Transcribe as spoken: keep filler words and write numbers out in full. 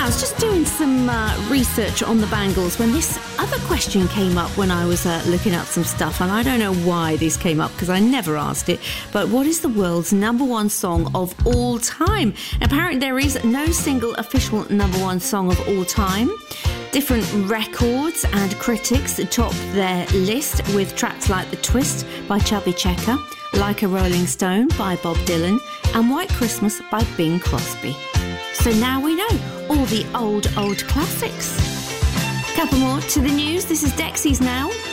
was just doing some uh, research on the Bangles when this other question came up when I was uh, looking up some stuff, and I don't know why this came up because I never asked it, but what is the world's number one song of all time? Apparently there is no single official number one song of all time. Different records and critics top their list with tracks like The Twist by Chubby Checker, Like a Rolling Stone by Bob Dylan, and White Christmas by Bing Crosby. So now we know all the old, old classics. Couple more to the news. This is Dexys now.